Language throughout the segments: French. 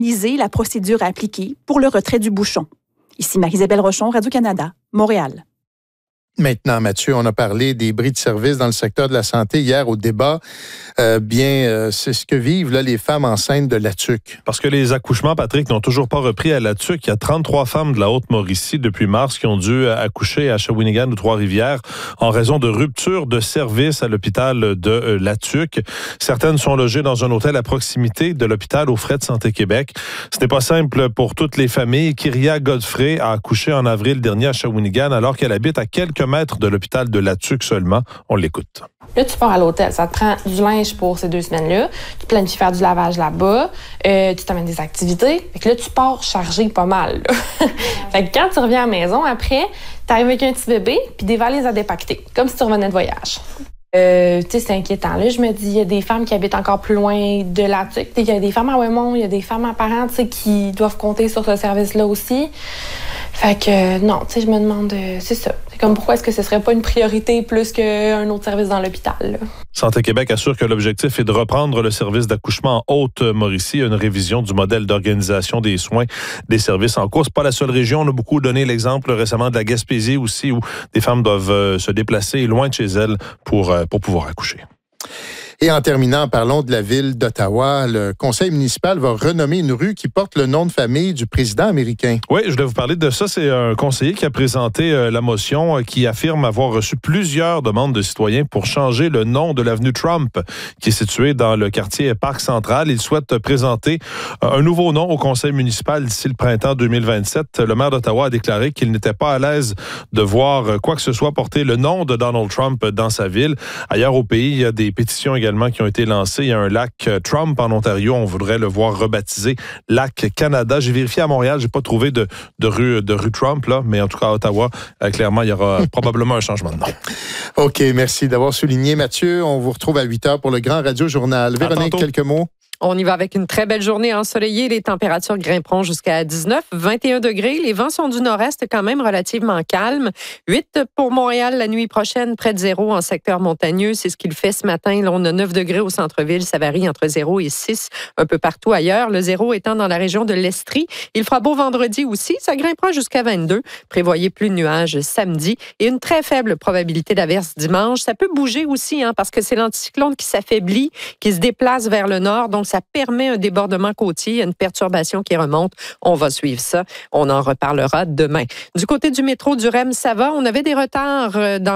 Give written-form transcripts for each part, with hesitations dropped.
moderniser la procédure à appliquer pour le retrait du bouchon. Ici Marie-Isabelle Rochon, Radio-Canada, Montréal. Maintenant, Mathieu, on a parlé des bris de service dans le secteur de la santé hier au débat. C'est ce que vivent là, les femmes enceintes de Latuc. Parce que les accouchements, Patrick, n'ont toujours pas repris à Latuc. Il y a 33 femmes de la Haute-Mauricie depuis mars qui ont dû accoucher à Shawinigan ou Trois-Rivières en raison de rupture de service à l'hôpital de Latuc. Certaines sont logées dans un hôtel à proximité de l'hôpital aux frais de Santé Québec. Ce n'est pas simple pour toutes les familles. Kyria Godfrey a accouché en avril dernier à Shawinigan alors qu'elle habite à quelques mètres de l'hôpital de Latuc seulement. On l'écoute. Là, tu pars à l'hôtel. Ça te prend du linge pour ces 2 semaines-là. Tu planifies faire du lavage là-bas. Tu t'amènes des activités. Fait que là, tu pars chargé pas mal. Fait que quand tu reviens à la maison, après, t'arrives avec un petit bébé puis des valises à dépaqueter, comme si tu revenais de voyage. Tu sais, c'est inquiétant. Là, je me dis, il y a des femmes qui habitent encore plus loin de Latuc. Il y a des femmes à Ouémont, il y a des femmes à Parent, tu sais, qui doivent compter sur ce service-là aussi. Fait que non, tu sais, je me demande, c'est ça. C'est comme pourquoi est-ce que ce serait pas une priorité plus qu'un autre service dans l'hôpital, là? Santé Québec assure que l'objectif est de reprendre le service d'accouchement en Haute-Mauricie. Une révision du modèle d'organisation des soins des services en cours. C'est pas la seule région. On a beaucoup donné l'exemple récemment de la Gaspésie aussi, où des femmes doivent se déplacer loin de chez elles pour pouvoir accoucher. Et en terminant, parlons de la ville d'Ottawa. Le conseil municipal va renommer une rue qui porte le nom de famille du président américain. Oui, je voulais vous parler de ça. C'est un conseiller qui a présenté la motion qui affirme avoir reçu plusieurs demandes de citoyens pour changer le nom de l'avenue Trump, qui est située dans le quartier Parc Central. Il souhaite présenter un nouveau nom au conseil municipal d'ici le printemps 2027. Le maire d'Ottawa a déclaré qu'il n'était pas à l'aise de voir quoi que ce soit porter le nom de Donald Trump dans sa ville. Ailleurs au pays, il y a des pétitions également qui ont été lancées. Il y a un lac Trump en Ontario. On voudrait le voir rebaptisé Lac Canada. J'ai vérifié à Montréal, j'ai pas trouvé de rue Trump, là, mais en tout cas à Ottawa, clairement, il y aura probablement un changement de nom. OK, merci d'avoir souligné, Mathieu. On vous retrouve à 8h pour le Grand Radio Journal. Véronique, quelques mots? On y va avec une très belle journée ensoleillée. Les températures grimperont jusqu'à 19, 21 degrés. Les vents sont du nord-est quand même relativement calmes. 8 pour Montréal la nuit prochaine, près de 0 en secteur montagneux. C'est ce qu'il fait ce matin. Là, on a 9 degrés au centre-ville. Ça varie entre 0 et 6 un peu partout ailleurs. Le 0 étant dans la région de l'Estrie. Il fera beau vendredi aussi. Ça grimpera jusqu'à 22. Prévoyez plus de nuages samedi et une très faible probabilité d'averse dimanche. Ça peut bouger aussi parce que c'est l'anticyclone qui s'affaiblit, qui se déplace vers le nord. Donc, ça permet un débordement côtier, une perturbation qui remonte. On va suivre ça. On en reparlera demain. Du côté du métro du REM, ça va. On avait des retards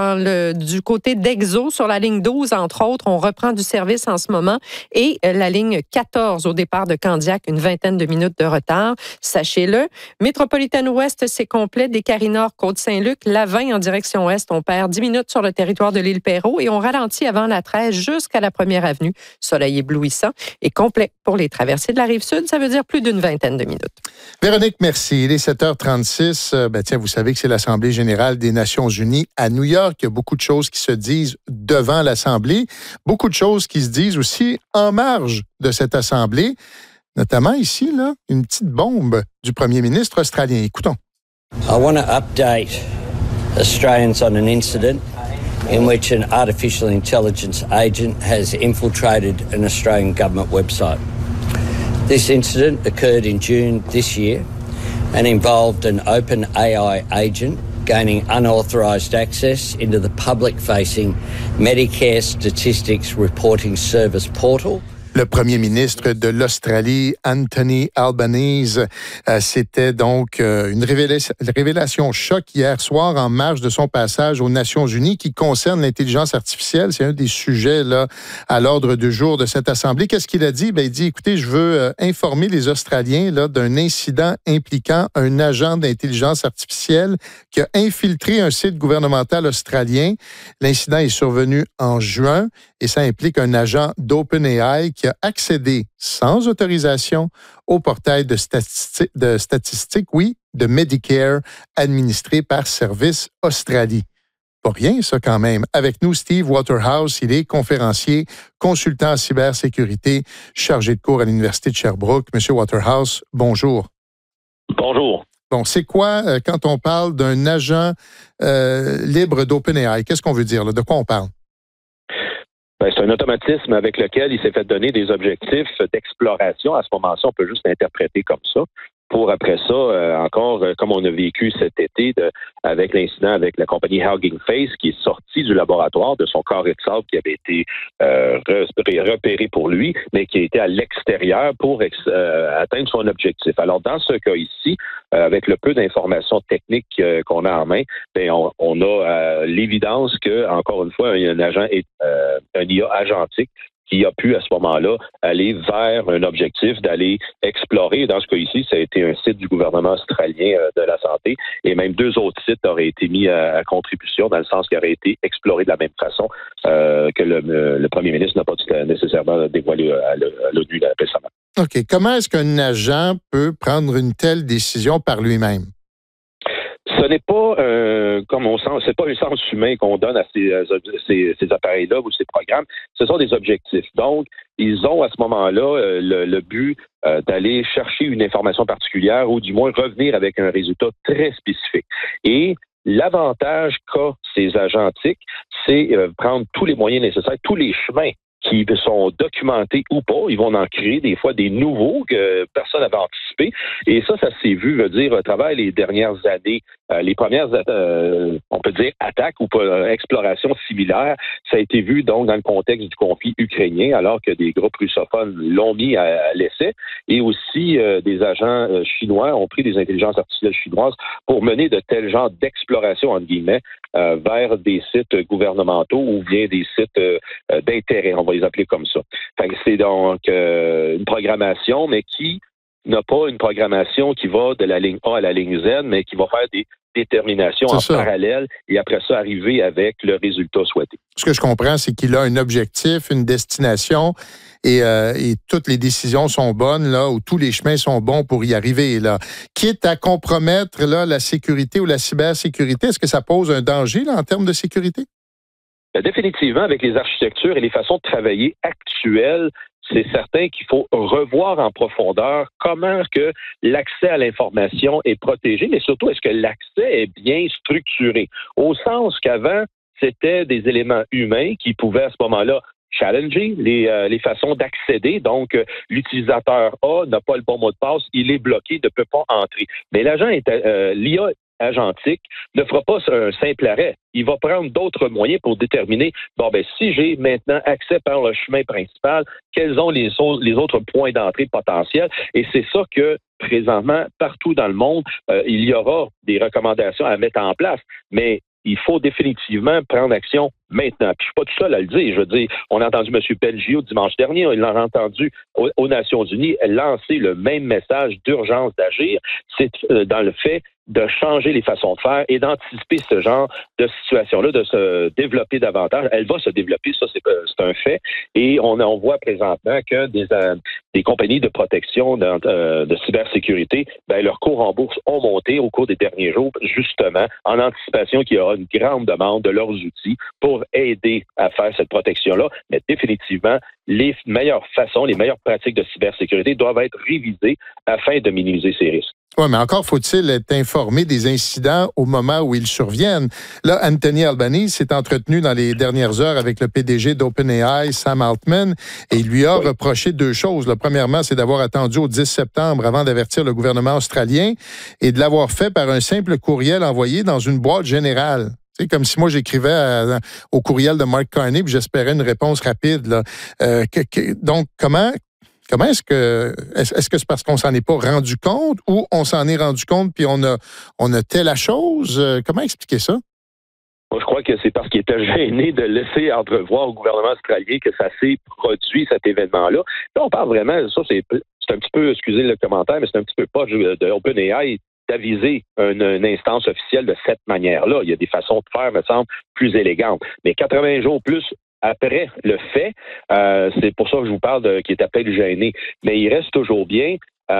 du côté d'Exo sur la ligne 12, entre autres. On reprend du service en ce moment. Et la ligne 14 au départ de Candiac, une vingtaine de minutes de retard. Sachez-le. Métropolitaine Ouest, c'est complet. Des Carry-Nord, Côte-Saint-Luc. La 20 en direction ouest, on perd 10 minutes sur le territoire de l'île Perrot et on ralentit avant la 13 jusqu'à la 1er avenue. Soleil éblouissant et complet pour les traversées de la Rive-Sud. Ça veut dire plus d'une vingtaine de minutes. Véronique, merci. Il est 7h36. Tiens, vous savez que c'est l'Assemblée générale des Nations unies à New York. Il y a beaucoup de choses qui se disent devant l'Assemblée. Beaucoup de choses qui se disent aussi en marge de cette Assemblée. Notamment ici, là, une petite bombe du premier ministre australien. Écoutons. I want to update Australians on an incident in which an artificial intelligence agent has infiltrated an Australian government website. This incident occurred in June this year and involved an OpenAI agent gaining unauthorised access into the public-facing Medicare Statistics Reporting Service portal. Le premier ministre de l'Australie, Anthony Albanese, c'était donc une révélation choc hier soir en marge de son passage aux Nations unies qui concerne l'intelligence artificielle. C'est un des sujets là à l'ordre du jour de cette Assemblée. Qu'est-ce qu'il a dit? Il dit, écoutez, je veux informer les Australiens là, d'un incident impliquant un agent d'intelligence artificielle qui a infiltré un site gouvernemental australien. L'incident est survenu en juin et ça implique un agent d'OpenAI qui a accédé sans autorisation au portail de statistiques, de Medicare administré par Service Australie. Pas rien, ça, quand même. Avec nous, Steve Waterhouse, il est conférencier, consultant en cybersécurité, chargé de cours à l'Université de Sherbrooke. Monsieur Waterhouse, bonjour. Bonjour. Bon, c'est quoi, quand on parle d'un agent libre d'OpenAI? Qu'est-ce qu'on veut dire, là? De quoi on parle? Ben, c'est un automatisme avec lequel il s'est fait donner des objectifs d'exploration. À ce moment-là, on peut juste l'interpréter comme ça. Pour après ça, comme on a vécu cet été avec l'incident avec la compagnie Hugging Face qui est sortie du laboratoire de son carré de sable qui avait été repéré pour lui, mais qui a été à l'extérieur pour atteindre son objectif. Alors, dans ce cas ici, avec le peu d'informations techniques qu'on a en main, ben on a l'évidence que, encore une fois, il y a un IA agentique qui a pu, à ce moment-là, aller vers un objectif d'aller explorer. Dans ce cas ici, ça a été un site du gouvernement australien de la santé et même 2 autres sites auraient été mis à contribution dans le sens qu'ils auraient été explorés de la même façon que le premier ministre n'a pas nécessairement dévoilé à l'ONU récemment. OK. Comment est-ce qu'un agent peut prendre une telle décision par lui-même? Ce n'est pas c'est pas un sens humain qu'on donne à ces appareils-là ou ces programmes. Ce sont des objectifs. Donc, ils ont à ce moment-là le but d'aller chercher une information particulière ou du moins revenir avec un résultat très spécifique. Et l'avantage qu'a ces agentiques, c'est prendre tous les moyens nécessaires, tous les chemins qui sont documentés ou pas. Ils vont en créer des fois des nouveaux que personne n'avait anticipé. Et ça s'est vu, à travers les dernières années. Les premières, on peut dire, attaques ou explorations similaires, ça a été vu donc dans le contexte du conflit ukrainien, alors que des groupes russophones l'ont mis à l'essai. Et aussi, des agents chinois ont pris des intelligences artificielles chinoises pour mener de tels genres d'exploration, entre guillemets, vers des sites gouvernementaux ou bien des sites d'intérêt, on va les appeler comme ça. Fait que c'est donc une programmation, mais qui n'a pas une programmation qui va de la ligne A à la ligne Z, mais qui va faire des déterminations en parallèle et après ça arriver avec le résultat souhaité. Ce que je comprends, c'est qu'il a un objectif, une destination et toutes les décisions sont bonnes, là, ou tous les chemins sont bons pour y arriver, là. Quitte à compromettre là, la sécurité ou la cybersécurité, est-ce que ça pose un danger là, en termes de sécurité? Définitivement, avec les architectures et les façons de travailler actuelles, c'est certain qu'il faut revoir en profondeur comment que l'accès à l'information est protégé, mais surtout, est-ce que l'accès est bien structuré? Au sens qu'avant, c'était des éléments humains qui pouvaient à ce moment-là challenger les façons d'accéder. Donc, l'utilisateur A n'a pas le bon mot de passe, il est bloqué, ne peut pas entrer. Mais l'IA agentique ne fera pas un simple arrêt. Il va prendre d'autres moyens pour déterminer, si j'ai maintenant accès par le chemin principal, quels sont les autres points d'entrée potentiels? Et c'est ça que, présentement, partout dans le monde, il y aura des recommandations à mettre en place. Mais il faut définitivement prendre action maintenant. Puis je suis pas tout seul à le dire. Je veux dire, on a entendu M. Belgio dimanche dernier, il l'a entendu aux Nations Unies lancer le même message d'urgence d'agir. C'est dans le fait de changer les façons de faire et d'anticiper ce genre de situation-là, de se développer davantage. Elle va se développer, ça c'est un fait. Et on voit présentement que des compagnies de protection de cybersécurité, leurs cours en bourse ont monté au cours des derniers jours, justement, en anticipation qu'il y aura une grande demande de leurs outils pour aider à faire cette protection-là. Mais définitivement, les meilleures façons, les meilleures pratiques de cybersécurité doivent être révisées afin de minimiser ces risques. Oui, mais encore faut-il être informé des incidents au moment où ils surviennent. Là, Anthony Albanese s'est entretenu dans les dernières heures avec le PDG d'OpenAI, Sam Altman, et il lui a reproché 2 choses. Là, premièrement, c'est d'avoir attendu au 10 septembre avant d'avertir le gouvernement australien et de l'avoir fait par un simple courriel envoyé dans une boîte générale. C'est comme si moi, j'écrivais au courriel de Mark Carney puis j'espérais une réponse rapide. Là. Donc, comment est-ce que c'est parce qu'on s'en est pas rendu compte ou on s'en est rendu compte puis on a tait la chose? Comment expliquer ça? Moi, je crois que c'est parce qu'il était gêné de laisser entrevoir au gouvernement australien que ça s'est produit, cet événement-là. Là, on parle vraiment, ça, c'est un petit peu, excusez le commentaire, mais c'est un petit peu poche de OpenAI d'aviser une instance officielle de cette manière-là. Il y a des façons de faire, me semble, plus élégantes. Mais 80 jours plus après le fait, c'est pour ça que je vous parle qui est appelé gêné. Mais il reste toujours bien.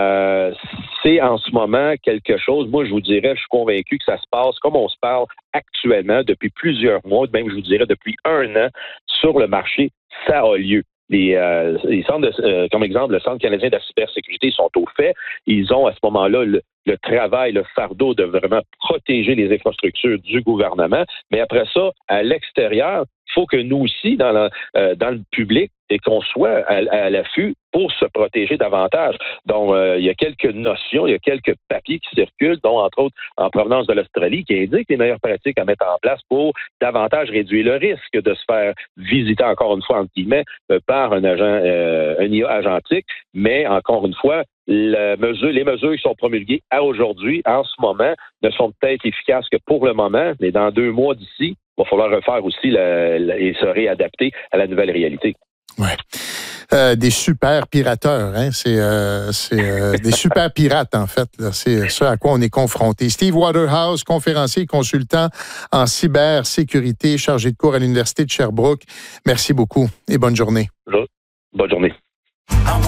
C'est en ce moment quelque chose, moi je vous dirais, je suis convaincu que ça se passe comme on se parle actuellement depuis plusieurs mois, même je vous dirais depuis 1 an sur le marché, ça a lieu. les centres comme exemple, le Centre canadien de la cybersécurité sont au fait. Ils ont à ce moment-là le travail, le fardeau de vraiment protéger les infrastructures du gouvernement. Mais après ça, à l'extérieur, il faut que nous aussi, dans le public, et qu'on soit à l'affût pour se protéger davantage. Donc, il y a quelques notions, il y a quelques papiers qui circulent, dont, entre autres, en provenance de l'Australie, qui indiquent les meilleures pratiques à mettre en place pour davantage réduire le risque de se faire visiter, encore une fois, entre guillemets, par un IA agentique. Mais, encore une fois, les mesures qui sont promulguées à aujourd'hui, en ce moment, ne sont peut-être efficaces que pour le moment, mais dans 2 mois d'ici, il va falloir refaire aussi et se réadapter à la nouvelle réalité. Ouais. Des super pirateurs, hein? C'est des super pirates, en fait. Là. C'est ce à quoi on est confronté. Steve Waterhouse, conférencier et consultant en cybersécurité, chargé de cours à l'Université de Sherbrooke. Merci beaucoup et bonne journée. Bonne journée.